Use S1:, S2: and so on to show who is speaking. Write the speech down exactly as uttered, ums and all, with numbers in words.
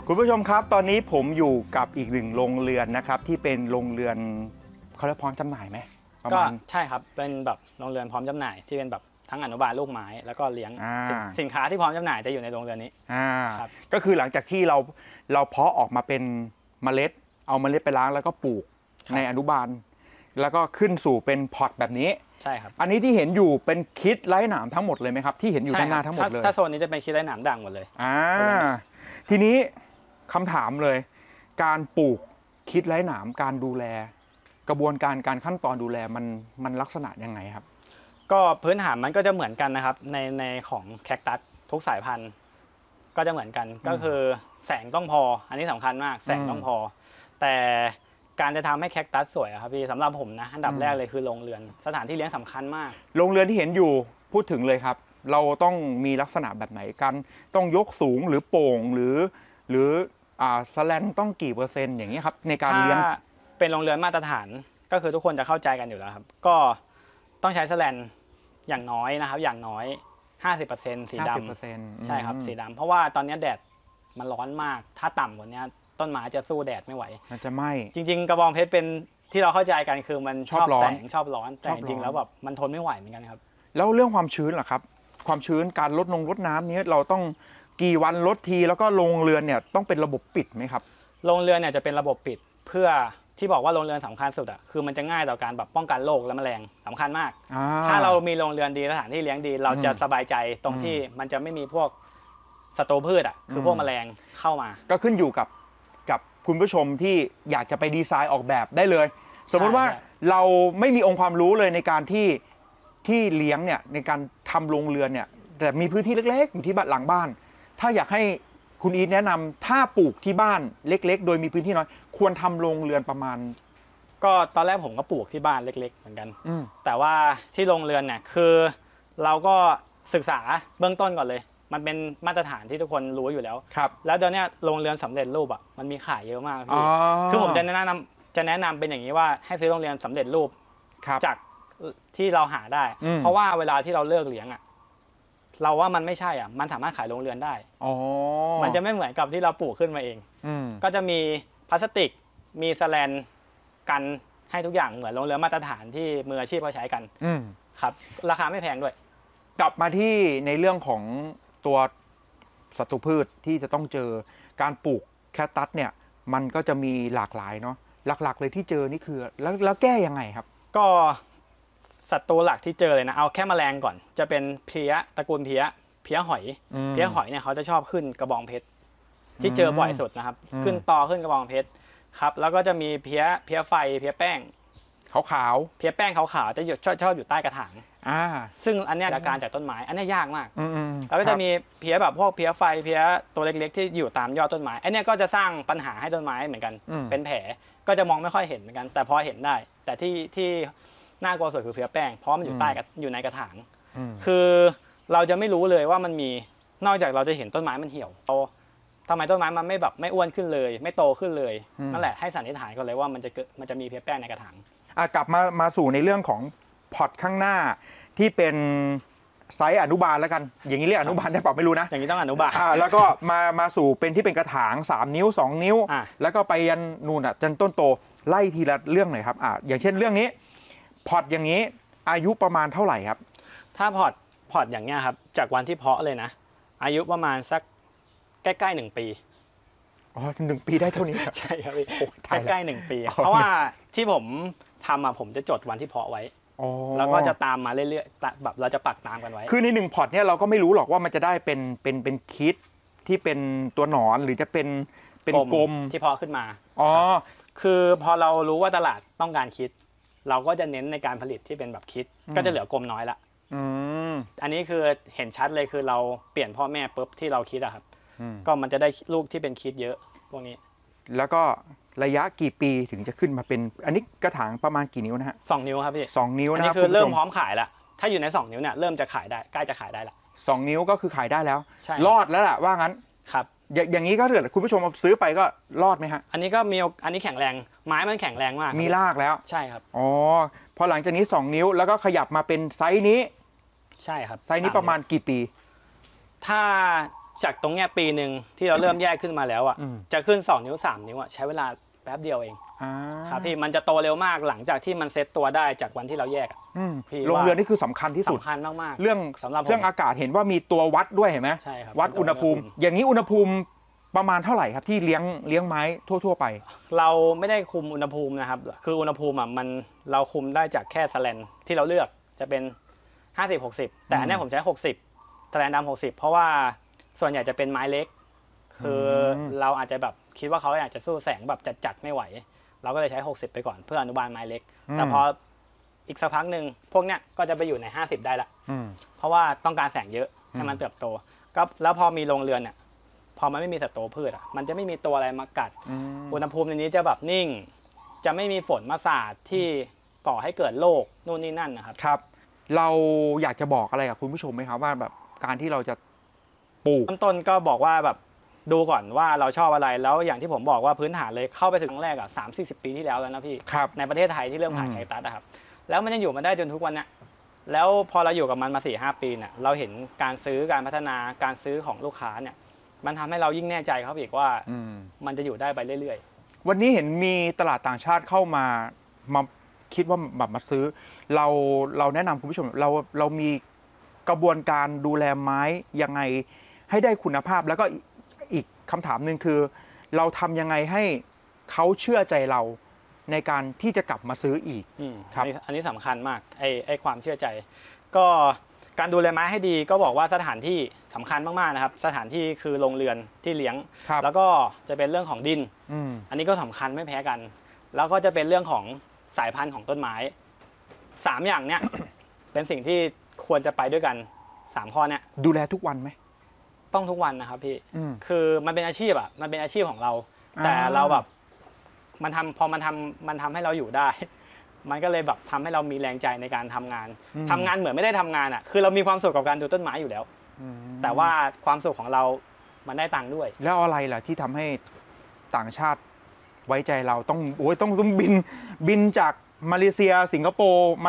S1: คุณผู้ชมครับตอนนี้ผมอยู่กับอีกหนึ่งโรงเรือนนะครับที่เป็นโรงเรือนเขาเรียกพร้อมจำหน่ายไหม
S2: ก็ใช่ครับเป็นแบบโรงเรือนพร้อมจำหน่ายที่เป็นแบบทั้งอนุบาลลูกไม้แล้วก็เลี้ยงสินค้าที่พร้อมจำหน่ายจะอยู่ในโรงเรือนนี้
S1: ครับก็คือหลังจากที่เราเราเพาะออกมาเป็นเมล็ดเอาเมล็ดไปล้างแล้วก็ปลูกในอนุบาลแล้วก็ขึ้นสู่เป็นพอตแบบนี้
S2: ใช่ครับ
S1: อันนี้ที่เห็นอยู่เป็นคิดไร้หนามทั้งหมดเลยไหมครับที่เห็นอยู่ด้านหน้าทั้งหมดเลย
S2: ถ้าโซนนี้จะเป็นคิดไร้หนามด่างหมดเลย
S1: อ่าทีนี้คำถามเลยการปลูกคิดไร้หนามการดูแลกระบวนการการขั้นตอนดูแลมันมันลักษณะยังไงครับ
S2: ก็พื้นฐานมันก็จะเหมือนกันนะครับในในของแคคตัสทุกสายพันธุ์ก็จะเหมือนกันก็คือแสงต้องพออันนี้สำคัญมากแสงต้องพอแต่การจะทำให้แคคตัสสวยครับพี่สำหรับผมนะอันดับแรกเลยคือโรงเรือนสถานที่เลี้ยงสำคัญมาก
S1: โรงเรือนที่เห็นอยู่พูดถึงเลยครับเราต้องมีลักษณะแบบไหนกันต้องยกสูงหรือโป่งหรือหรืออ่าสแลนต้องกี่เปอร์เซ็นต์อย่างนี้ครับในการเลี้ยง
S2: เป็นโรงเรือนมาตรฐานก็คือทุกคนจะเข้าใจกันอยู่แล้วครับก็ต้องใช้สแลนอย่างน้อยนะครับอย่างน้อย ห้าสิบเปอร์เซ็นต์ สีดำใช่ครับสีดำเพราะว่าตอนนี้แดดมันร้อนมากถ้าต่ำกว่านี้ต้นไม้จะสู้แดดไม่ไหว
S1: มันจะไหม้
S2: จริงๆกระบองเพชรเป็นที่เราเข้าใจกันคือมันชอบแสงชอบร้อนแต่จริงๆแล้วแบบมันทนไม่ไหวเหมือนกันครับ
S1: แล้วเรื่องความชื้นล่ะครับความชื้นการลดลงลดน้ำนี้เราต้องกี่วันลดทีแล้วก็โรงเรือนเนี่ยต้องเป็นระบบปิดไหมครับ
S2: โรงเรือนเนี่ยจะเป็นระบบปิดเพื่อที่บอกว่าโรงเรือนสำคัญสุดอ่ะคือมันจะง่ายต่อการแบบป้องกันโรคและแมลงสำคัญมากถ้าเรามีโรงเรือนดีสถานที่เลี้ยงดีเราจะสบายใจตรงที่มันจะไม่มีพวกศัตรูพืชอ่ะคือพวกแมลงเข้ามา
S1: ก็ขึ้นอยู่กับกับคุณผู้ชมที่อยากจะไปดีไซน์ออกแบบได้เลยสมมติว่าเราไม่มีองค์ความรู้เลยในการที่ที่เลี้ยงเนี่ยในการทำโรงเรือนเนี่ยแต่มีพื้นที่เล็กๆอยู่ที่บ้านหลังบ้านถ้าอยากให้คุณอีทแนะนำถ้าปลูกที่บ้านเล็กๆโดยมีพื้นที่น้อยควรทำโรงเรือนประมาณ
S2: ก็ตอนแรกผมก็ปลูกที่บ้านเล็กๆเหมือนกันแต่ว่าที่โรงเรือนเนี่ยคือเราก็ศึกษาเบื้องต้นก่อนเลยมันเป็นมาตรฐานที่ทุกคนรู้อยู่แล้ว
S1: ครับ
S2: แล้วเดี๋ยวนี้โรงเรือนสำเร็จรูปอ่ะมันมีขายเยอะมากพี่คือผมจะแนะนำจะแนะนำเป็นอย่างนี้ว่าให้ซื้อโรงเรือนสำเร็จรูปจากที่เราหาได้เพราะว่าเวลาที่เราเลิกเลี้ยงอ่ะเราว่ามันไม่ใช่อ่ะมันสามารถขายโรงเรือนได้มันจะไม่เหมือนกับที่เราปลูกขึ้นมาเองก็จะมีพลาสติกมีแสแลนกันให้ทุกอย่างเหมือนโรงเรือนมาตรฐานที่มืออาชีพเขาใช้กันครับราคาไม่แพงด้วย
S1: กลับมาที่ในเรื่องของตัวศัตรูพืชที่จะต้องเจอการปลูกแคคตัสเนี่ยมันก็จะมีหลากหลายเนาะหลักๆเลยที่เจอนี่คือแล้วแล้วแก้ยังไงครับ
S2: ก็ศัตรูหลักที่เจอเลยนะเอาแค่แมลงก่อนจะเป็นเพี้ยตระกูลเพี้ยเพี้ยหอยเพี้ยหอยเนี่ยเขาจะชอบขึ้นกระบองเพชรที่เจอบ่อยสุดนะครับขึ้นตอขึ้นกระบองเพชรครับแล้วก็จะมีเพี้ยเพี้ยไฟเพี้ยแป้ง
S1: ขาว
S2: ๆเพี้ยแป้งขาวๆจะอยู่ชอบชอบอยู่ใต้กระถาง
S1: อ่า
S2: ซึ่งอันนี้อาการจากต้นไม้อันนี้ยากมากแล้วก็จะมีเพี้ยแบบพวกเพี้ยไฟเพี้ยตัวเล็กๆที่อยู่ตามยอดต้นไม้อันนี้ก็จะสร้างปัญหาให้ต้นไม้เหมือนกันเป็นแผลก็จะมองไม่ค่อยเห็นเหมือนกันแต่พอเห็นได้แต่ที่ที่น่ากลัวสุดคือเพี้ยแป้งเพราะมันอยู่ใต้อยู่ในกระถางคือเราจะไม่รู้เลยว่ามันมีนอกจากเราจะเห็นต้นไม้มันเหี่ยวโตทำไมต้นไม้มันไม่แบบไม่อ้วนขึ้นเลยไม่โตขึ้นเลยนั่นแหละให้สันนิษฐานกันเลยว่ามันจะมันจะมีเพี้ยแป้งในกระถาง
S1: อ่ะกลับมามาสู่ในเรื่องของพอตข้างหน้าที่เป็นไซส์อนุบาลแล้วกันอย่างนี้เรียกอนุบาลได้เปล่าไม่รู้นะ
S2: อย่างนี้ต้องอนุบาล
S1: อ่าแล้วก็มามาสู่เป็นที่เป็นกระถางสามนิ้วสองนิ้วแล้วก็ไปยันนู่นอ่ะจนต้นโตไล่ทีละเรื่องหน่อยครับอ่าอย่างเช่นเรื่องนี้พอตอย่างนี้อายุประมาณเท่าไหร่ครับ
S2: ถ้าพอตพอตอย่างเงี้ยครับจากวันที่เพาะเลยนะอายุประมาณสักใกล้ๆหนึ่งปี
S1: อ๋อหนึ่งปีได้เท่านี้
S2: ใช่ครับใกล้ๆหนึ่งปีเพราะว่าที่ผมทำอะผมจะจดวันที่เพาะไว้แล้วก็จะตามมาเรื่อยๆแบบเราจะปักตามกันไว้
S1: คือในหนึ่งพอตเนี่ยเราก็ไม่รู้หรอกว่ามันจะได้เป็นเป็นเป็นคิดที่เป็นตัวหนอนหรือจะเป็นเป็นกลม
S2: ที่เพาะขึ้นมา
S1: อ๋อ
S2: คือพอเรารู้ว่าตลาดต้องการคิดเราก็จะเน้นในการผลิตที่เป็นแบบคิดก็จะเหลือกลมน้อยละอันนี้คือเห็นชัดเลยคือเราเปลี่ยนพ่อแม่ปุ๊บที่เราคิดอะครับก็มันจะได้ลูกที่เป็นคิดเยอะพวกนี้
S1: แล้วก็ระยะกี่ปีถึงจะขึ้นมาเป็นอันนี้กระถางประมาณกี่นิ้วนะฮะ
S2: สองนิ้วครับพี่
S1: สองนิ้วนะอัน
S2: นี้คือเริ่มพร้อมขายละถ้าอยู่ในสองนิ้วเนี่ยเริ่มจะขายได้ใกล้จะขายได้ละ
S1: สองนิ้วก็คือขายได้แล้วรอดแล้วล่ะว่างั้น
S2: ครับ
S1: อย่างนี้ก็เกิดคุณผู้ชมเอาซื้อไปก็รอดไหมฮะ
S2: อันนี้ก็มีอันนี้แข็งแรงไม้มันแข็งแรงมาก
S1: มีรากแล้ว
S2: ใช่ครับ
S1: อ๋อพอหลังจากนี้สองนิ้วแล้วก็ขยับมาเป็นไซส์นี้
S2: ใช่ครับ
S1: ไซส์นี้ประมาณกี่ปี
S2: ถ้าจากตรงเนี้ยปีหนึ่งที่เราเริ่มแยกขึ้นมาแล้วอ่ะ
S1: อืม
S2: จะขึ้นสองนิ้วสามนิ้วอ่ะใช้เวลาแป๊บเดียวเอง
S1: อ่า
S2: ครับพี่มันจะโตเร็วมากหลังจากที่มันเซ็ตตัวได้จากวันที่เราแยกอะ
S1: อืม
S2: พี่
S1: โรง
S2: ว่า
S1: เรือนนี่คือสำคัญที่สุด
S2: สำคัญมากๆ
S1: เรื่อง
S2: สำหรับผม
S1: เรื่องอากาศเห็นว่ามีตัววัดด้วยเห็นไหม
S2: ใช่ครับ
S1: วัดอุณหภูมิ อย่างนี้อุณหภูมิประมาณเท่าไหร่ครับที่เลี้ยงเลี้ยงไม้ทั่ว ๆ ไป
S2: เราไม่ได้คุมอุณหภูมินะครับคืออุณหภูมิอ่ะมันเราคุมได้จากแค่แสแลนที่เราเลือกจะเป็นห้าสิบ หกสิบแต่อันเนี้ยผมใช้หกสิบแสแลนดำหกสิบเพราะว่าส่วนใหญ่จะเป็นไม้เล็ก คืออ
S1: ม
S2: เราอาจจะแบบคิดว่าเขาอาจจะสู้แสงแบบจัดๆไม่ไหว เราก็เลยใช้หกสิบไปก่อนเพื่ออนุบาลไม้เล็ก แต่พออีกสักพักหนึ่งพวกเนี้ยก็จะไปอยู่ในห้าสิบได้ละ
S1: อืม
S2: เพราะว่าต้องการแสงเยอะให้มันเติบโตก็แล้วพอมีโรงเรือนเนี่ยพอมันไม่มีศัตรูพืชอ่ะมันจะไม่มีตัวอะไรมากัด
S1: อืม
S2: อุณหภูมิในนี้จะแบบนิ่ง จะไม่มีฝนมาสาดที่ก่อให้เกิดโรคนู่นนี่นั่นนะครับ
S1: ครับ เราอยากจะบอกอะไรกับคุณผู้ชมไหมครับว่าแบบการที่เราจะปลูก
S2: เริ่มต้นก็บอกว่าแบบดูก่อนว่าเราชอบอะไรแล้วอย่างที่ผมบอกว่าพื้นฐานเลยเข้าไปถึงครั้งแรกอ่ะสามสี่สิบปีที่แล้วแล้วนะพี่
S1: ครับ
S2: ในประเทศไทยที่เริ่มขาย
S1: อืม
S2: ไคตัสอะครับแล้วมันยังอยู่มาได้จนทุกวันเนี้ยแล้วพอเราอยู่กับมันมาสี่ห้าปีเนี่ยเราเห็นการซื้อการพัฒนาการซื้อของลูกค้าเนี่ยมันทำให้เรายิ่งแน่ใจเขาอีกว่า
S1: อืม
S2: มันจะอยู่ได้ไปเรื่อย
S1: วันนี้เห็นมีตลาดต่างชาติเข้ามามาคิดว่าแบบมาซื้อ เราเราแนะนำคุณผู้ชมเราเรามีกระบวนการดูแลไม้ยังไงให้ได้คุณภาพแล้วก็อีกคำถามหนึ่งคือ เราทำยังไงให้เขาเชื่อใจเราในการที่จะกลับมาซื้ออีก
S2: ๆอืม
S1: ครับ
S2: อันนี้อันนี้สำคัญมากไอ้ไอ้ความเชื่อใจ ก็การดูแลไม้ให้ดีก็บอกว่าสถานที่สำคัญมากๆนะครับสถานที่คือโรงเรือนที่เลี้ยง
S1: ครับ
S2: แล้วก็จะเป็นเรื่องของดิน
S1: อืม
S2: อันนี้ก็สำคัญไม่แพ้กัน แล้วก็จะเป็นเรื่องของสายพันธุ์ของต้นไม้สามอย่างเนี้ย เป็นสิ่งที่ควรจะไปด้วยกันสามข้อเนี้ย
S1: ดูแลทุกวันไหม
S2: ต้องทุกวันนะครับพี่
S1: อืม
S2: คือมันเป็นอาชีพอ่ะมันเป็นอาชีพของเรา
S1: อ่า
S2: แต่เราแบบมันทำพอมันทำมันทำให้เราอยู่ได้ มันก็เลยแบบทำให้เรามีแรงใจในการทำงาน
S1: อืม
S2: ทำงานเหมือนไม่ได้ทำงานอ่ะคือเรามีความสุขกับการดูต้นไม้อยู่แล้ว
S1: อืม
S2: แต่ว่าความสุขของเรามันได้ตังค์ด้วย
S1: แล้วอะไรล่ะที่ทำให้ต่างชาติไว้ใจเราต้องโอ้ยต้องต้องบินบินจากมาเลเซียสิงคโปร์